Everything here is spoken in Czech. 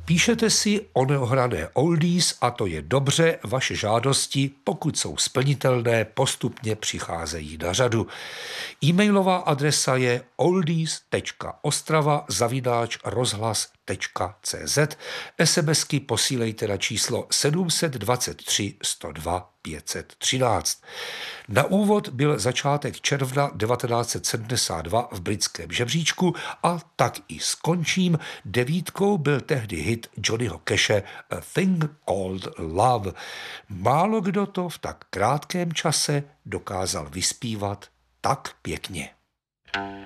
Píšete si o neohrané oldies a to je dobře, vaše žádosti, pokud jsou splnitelné, postupně přicházejí na řadu. E-mailová adresa je oldies.ostrava@rozhlas.cz. SMSky posílejte na číslo 723 102 513. Na úvod byl začátek června 1972 v britském žebříčku a tak i skončím. 9 byl tehdy hit Johnnyho Cashe A Thing Called Love. Málo kdo to v tak krátkém čase dokázal vyspívat tak pěkně.